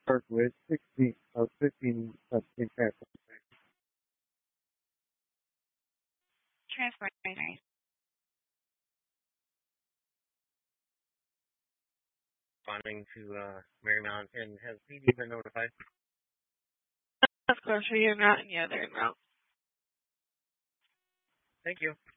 start with 16 or 15 in pesos. Transport. Nice. Responding to Marymount, and has PD been notified? Of course, you're not in the other route. Thank you.